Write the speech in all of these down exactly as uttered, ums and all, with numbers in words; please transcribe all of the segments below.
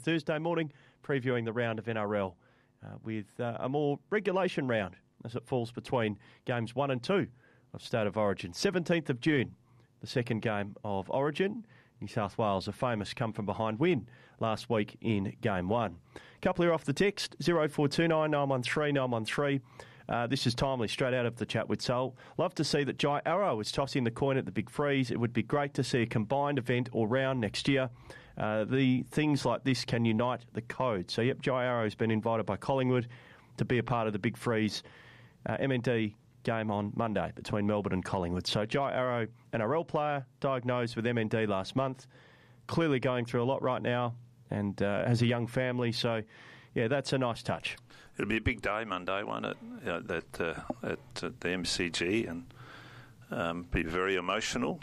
Thursday morning, previewing the round of N R L uh, with uh, a more regulation round as it falls between games one and two of State of Origin. seventeenth of June, the second game of Origin. New South Wales, a famous come-from-behind win last week in Game one. A couple here off the text, oh four two nine, nine one three, nine one three. Uh, this is timely, straight out of the chat with Sol. Love to see that Jai Arrow is tossing the coin at the Big Freeze. It would be great to see a combined event or round next year. Uh, the things like this can unite the code. So, yep, Jai Arrow has been invited by Collingwood to be a part of the Big Freeze uh, M N D game on Monday between Melbourne and Collingwood. So Jai Arrow, N R L player, diagnosed with M N D last month, clearly going through a lot right now and uh, has a young family. So, yeah, that's a nice touch. It'll be a big day Monday, won't it, you know, that, uh, at uh, the M C G, and um, be very emotional.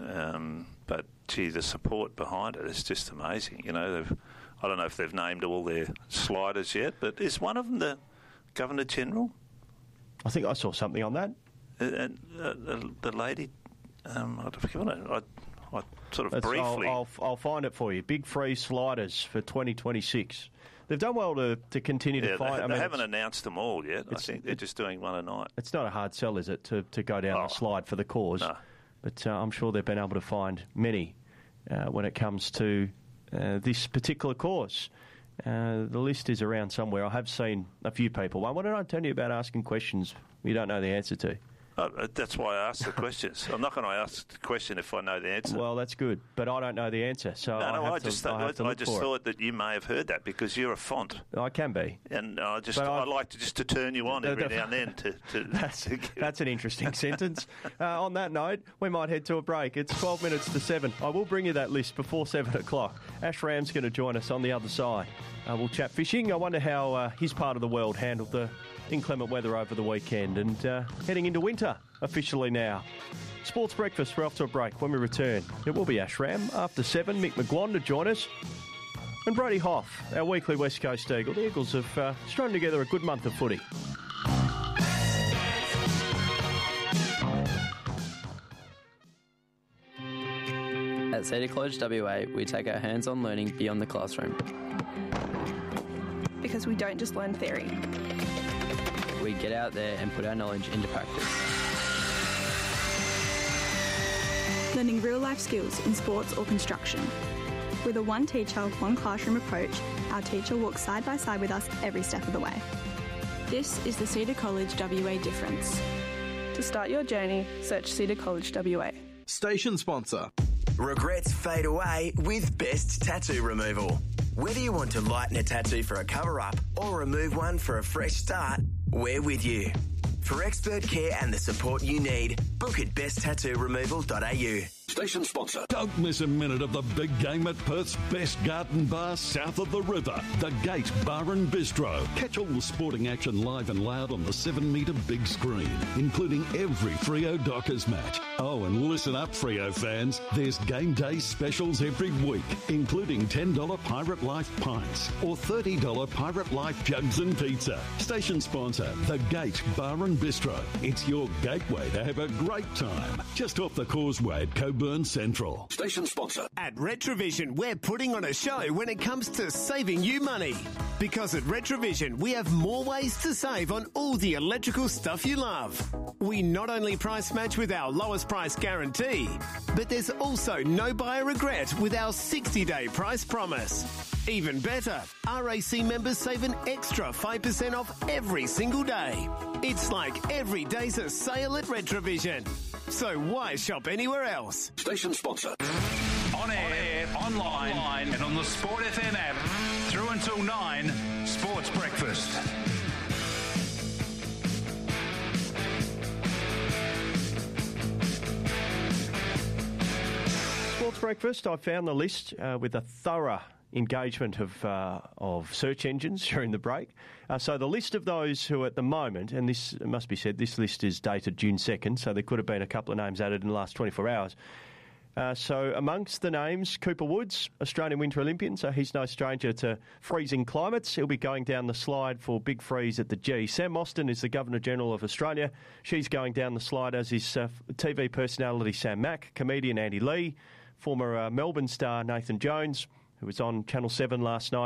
Um, but, gee, the support behind it is just amazing. You know, they've, I don't know if they've named all their sliders yet, but is one of them the Governor-General? I think I saw something on that. And uh, the, the lady, um, I've forgotten it. I, I sort of That's, briefly. I'll, I'll, I'll find it for you. Big Freeze sliders for twenty twenty-six. They've done well to, to continue yeah, to find. They, I they mean, haven't announced them all yet. I think they're it, just doing one a night. It's not a hard sell, is it, to, to go down oh, the slide for the cause? No. But uh, I'm sure they've been able to find many uh, when it comes to uh, this particular cause. Uh, the list is around somewhere. I have seen a few people. Why don't I tell you about asking questions you don't know the answer to? Oh, that's why I ask the questions. I'm not going to ask the question if I know the answer. Well, that's good, but I don't know the answer, so no, no, I, have I to, just, I, have to I look just for thought it. that you may have heard that because you're a font. I can be, and I just I, I like to just to turn you on every now and then. To, to that's, to give... that's an interesting sentence. Uh, on that note, we might head to a break. It's twelve minutes to seven. I will bring you that list before seven o'clock. Ash Ram's going to join us on the other side. Uh, we'll chat fishing. I wonder how uh, his part of the world handled the inclement weather over the weekend, and uh, heading into winter officially now. Sports Breakfast, we're off to a break. When we return, it will be Ash Ram. After seven, Mick McGuan to join us. And Brody Hoff, our weekly West Coast Eagle. The Eagles have uh, strung together a good month of footy. At Cedar College W A, we take our hands-on learning beyond the classroom. Because we don't just learn theory. We get out there and put our knowledge into practice. Learning real-life skills in sports or construction. With a one teacher, one classroom approach, our teacher walks side by side with us every step of the way. This is the Cedar College W A difference. To start your journey, search Cedar College W A. Station sponsor. Regrets fade away with Best Tattoo Removal. Whether you want to lighten a tattoo for a cover-up or remove one for a fresh start, we're with you. For expert care and the support you need, book at best tattoo removal dot a u. Station sponsor. Don't miss a minute of the big game at Perth's best garden bar south of the river, the Gate Bar and Bistro. Catch all the sporting action live and loud on the seven metre big screen, including every Freo Dockers match. Oh, and listen up, Freo fans. There's game day specials every week, including ten dollars Pirate Life pints or thirty dollars Pirate Life jugs and pizza. Station sponsor, the Gate Bar and Bistro. It's your gateway to have a great time. Just off the causeway at Coburn Central. Station sponsor. At Retrovision, we're putting on a show when it comes to saving you money. Because at Retrovision, we have more ways to save on all the electrical stuff you love. We not only price match with our lowest price guarantee, but there's also no buyer regret with our sixty-day price promise. Even better, R A C members save an extra five percent off every single day. It's like every day's a sale at Retrovision. So why shop anywhere else? Station sponsor. On air, online, online, and on the Sport F M app. Through until nine, Sports Breakfast. Sports Breakfast, I found the list uh, with a thorough engagement of uh, of search engines during the break. Uh, so the list of those who at the moment, and this must be said, this list is dated June second, so there could have been a couple of names added in the last twenty-four hours. Uh, so amongst the names, Cooper Woods, Australian Winter Olympian, so he's no stranger to freezing climates. He'll be going down the slide for Big Freeze at the G. Sam Mostyn is the Governor-General of Australia. She's going down the slide, as is uh, T V personality Sam Mack, comedian Andy Lee, former uh, Melbourne star Nathan Jones, who was on Channel seven last night.